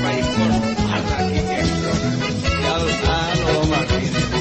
ahí formal aquí Martínez.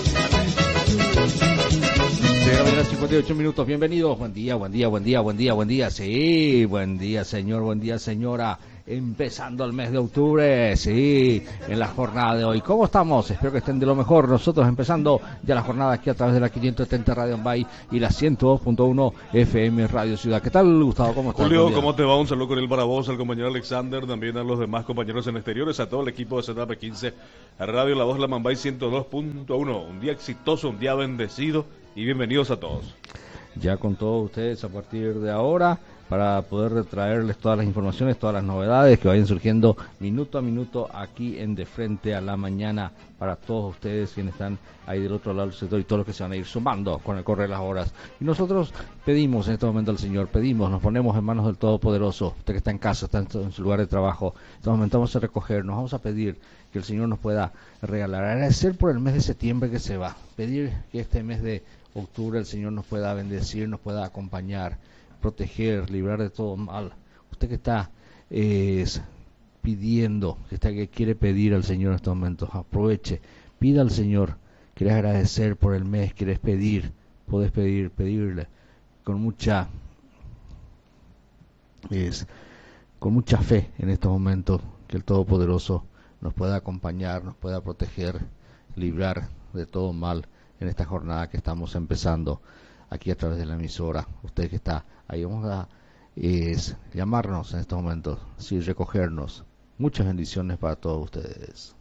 58 minutos, bienvenidos, buen día, buen día, buen día, buen día, buen día, sí, buen día señor, buen día señora, empezando el mes de octubre, sí, en la jornada de hoy. ¿Cómo estamos? Espero que estén de lo mejor. Nosotros empezando ya la jornada aquí a través de la 570 Radio Ambay y la 102.1 FM Radio Ciudad. ¿Qué tal, Gustavo? ¿Cómo estás? Julio, ¿cómo te va? Un saludo con él para vos, al compañero Alexander, también a los demás compañeros en exteriores, a todo el equipo de ZP15, a Radio La Voz La Mambay 102.1. Un día exitoso, un día bendecido y bienvenidos a todos. Ya con todos ustedes a partir de ahora, para poder traerles todas las informaciones, todas las novedades que vayan surgiendo minuto a minuto aquí en De Frente a la Mañana, para todos ustedes quienes están ahí del otro lado del sector y todos los que se van a ir sumando con el correr de las horas. Y nosotros pedimos en este momento al Señor, nos ponemos en manos del Todopoderoso. Usted que está en casa, está en su lugar de trabajo, en este momento vamos a recoger, nos vamos a pedir que el Señor nos pueda regalar, agradecer por el mes de septiembre que se va, pedir que este mes de octubre el Señor nos pueda bendecir, nos pueda acompañar, proteger, librar de todo mal. Usted que está pidiendo, que quiere pedir al Señor en estos momentos, aproveche, pida al Señor. Querés agradecer por el mes, querés pedir, podés pedirle con mucha fe en estos momentos, que el Todopoderoso nos pueda acompañar, nos pueda proteger, librar de todo mal en esta jornada que estamos empezando aquí a través de la emisora. Usted que está ahí, vamos a llamarnos en estos momentos, sí, recogernos. Muchas bendiciones para todos ustedes.